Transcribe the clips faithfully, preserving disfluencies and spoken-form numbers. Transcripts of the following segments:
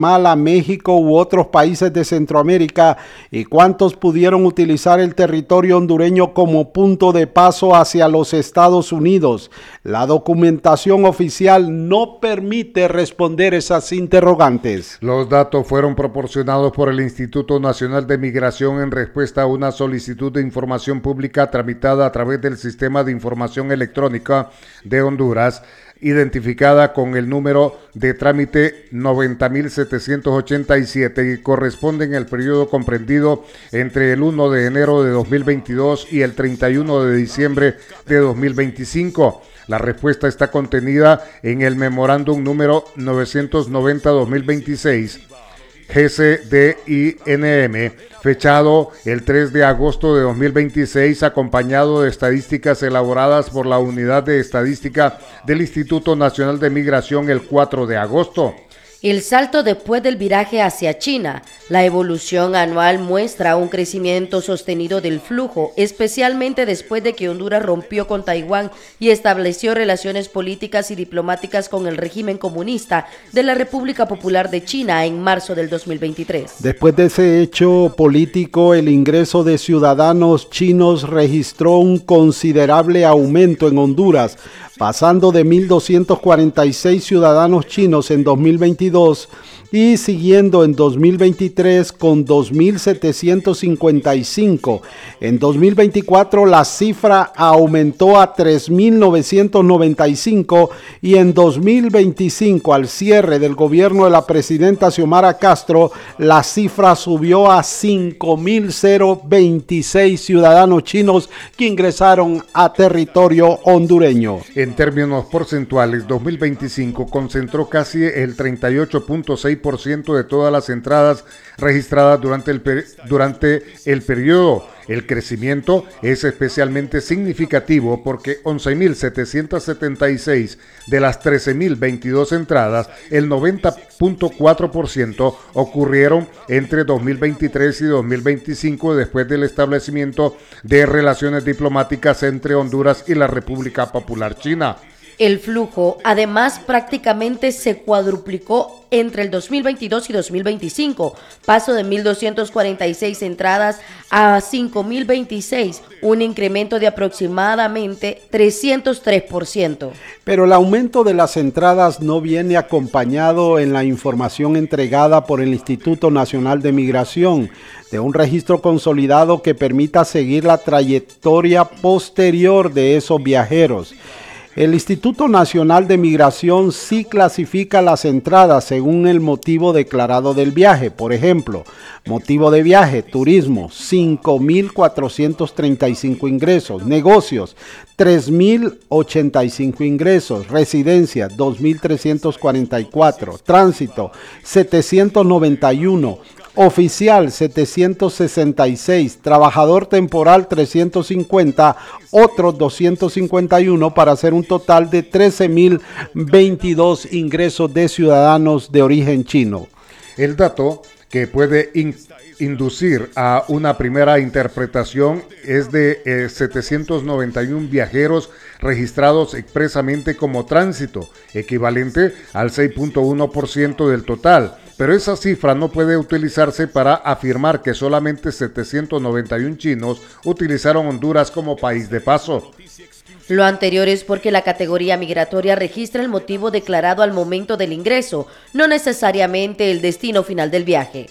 Guatemala, México u otros países de Centroamérica y cuántos pudieron utilizar el territorio hondureño como punto de paso hacia los Estados Unidos. La documentación oficial no permite responder esas interrogantes. Los datos fueron proporcionados por el Instituto Nacional de Migración en respuesta a una solicitud de información pública tramitada a través del Sistema de Información Electrónica de Honduras, identificada con el número de trámite noventa mil setecientos ochenta y siete y corresponde en el periodo comprendido entre el primero de enero de dos mil veintidós y el treinta y uno de diciembre de dos mil veinticinco. La respuesta está contenida en el memorándum número novecientos noventa guión dos mil veintiséis G C D I N M, fechado el tres de agosto de dos mil veintiséis, acompañado de estadísticas elaboradas por la Unidad de Estadística del Instituto Nacional de Migración el cuatro de agosto. El salto después del viraje hacia China. La evolución anual muestra un crecimiento sostenido del flujo, especialmente después de que Honduras rompió con Taiwán y estableció relaciones políticas y diplomáticas con el régimen comunista de la República Popular de China en marzo del dos mil veintitrés. Después de ese hecho político, el ingreso de ciudadanos chinos registró un considerable aumento en Honduras, pasando de mil doscientos cuarenta y seis ciudadanos chinos en dos mil veintidós y siguiendo en dos mil veintitrés con dos mil setecientos cincuenta y cinco. En dos mil veinticuatro la cifra aumentó a tres mil novecientos noventa y cinco y en dos mil veinticinco, al cierre del gobierno de la presidenta Xiomara Castro, la cifra subió a cinco mil veintiséis ciudadanos chinos que ingresaron a territorio hondureño. En términos porcentuales, dos mil veinticinco concentró casi el treinta y ocho punto seis por ciento de todas las entradas registradas durante el, per- durante el periodo. El crecimiento es especialmente significativo porque once mil setecientos setenta y seis de las trece mil veintidós entradas, el noventa punto cuatro por ciento ocurrieron entre dos mil veintitrés y dos mil veinticinco después del establecimiento de relaciones diplomáticas entre Honduras y la República Popular China. El flujo, además, prácticamente se cuadruplicó entre el dos mil veintidós y dos mil veinticinco, paso de mil doscientas cuarenta y seis entradas a cinco mil veintiséis, un incremento de aproximadamente trescientos tres por ciento. Pero el aumento de las entradas no viene acompañado en la información entregada por el Instituto Nacional de Migración, de un registro consolidado que permita seguir la trayectoria posterior de esos viajeros. El Instituto Nacional de Migración sí clasifica las entradas según el motivo declarado del viaje. Por ejemplo, motivo de viaje, turismo, cinco mil cuatrocientos treinta y cinco ingresos, negocios, tres mil ochenta y cinco ingresos, residencia, dos mil trescientos cuarenta y cuatro, tránsito, setecientos noventa y uno, oficial setecientos sesenta y seis, trabajador temporal trescientos cincuenta, otros doscientos cincuenta y uno para hacer un total de trece mil veintidós ingresos de ciudadanos de origen chino. El dato que puede in- inducir a una primera interpretación es de eh, setecientos noventa y uno viajeros registrados expresamente como tránsito, equivalente al seis punto uno por ciento del total. Pero esa cifra no puede utilizarse para afirmar que solamente setecientos noventa y uno chinos utilizaron Honduras como país de paso. Lo anterior es porque la categoría migratoria registra el motivo declarado al momento del ingreso, no necesariamente el destino final del viaje.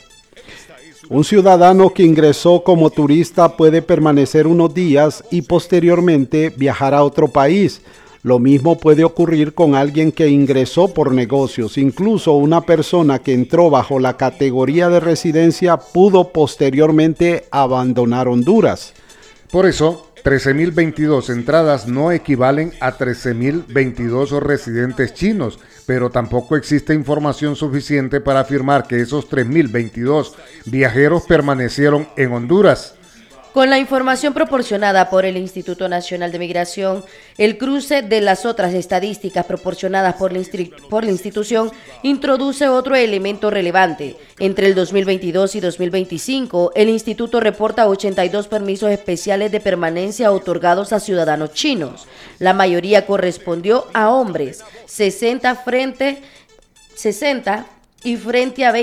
Un ciudadano que ingresó como turista puede permanecer unos días y posteriormente viajar a otro país. Lo mismo puede ocurrir con alguien que ingresó por negocios. Incluso una persona que entró bajo la categoría de residencia pudo posteriormente abandonar Honduras. Por eso, trece mil veintidós entradas no equivalen a trece mil veintidós residentes chinos, pero tampoco existe información suficiente para afirmar que esos tres mil veintidós viajeros permanecieron en Honduras. Con la información proporcionada por el Instituto Nacional de Migración, el cruce de las otras estadísticas proporcionadas por la, instru- por la institución introduce otro elemento relevante. Entre el dos mil veintidós y dos mil veinticinco, el instituto reporta ochenta y dos permisos especiales de permanencia otorgados a ciudadanos chinos. La mayoría correspondió a hombres, sesenta frente sesenta y frente a veinte